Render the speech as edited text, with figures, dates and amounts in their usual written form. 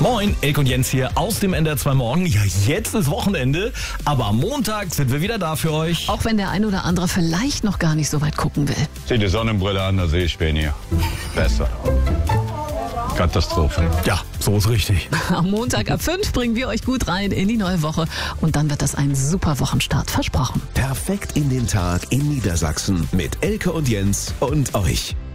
Moin, Elke und Jens hier aus dem NDR 2 Morgen. Ja, jetzt ist Wochenende, aber am Montag sind wir wieder da für euch. Auch wenn der ein oder andere vielleicht noch gar nicht so weit gucken will. Zieh die Sonnenbrille an, da sehe ich weniger. Besser. Katastrophe. Ja, so ist richtig. Am Montag ab 5 bringen wir euch gut rein in die neue Woche. Und dann wird das ein super Wochenstart, versprochen. Perfekt in den Tag in Niedersachsen mit Elke und Jens und euch.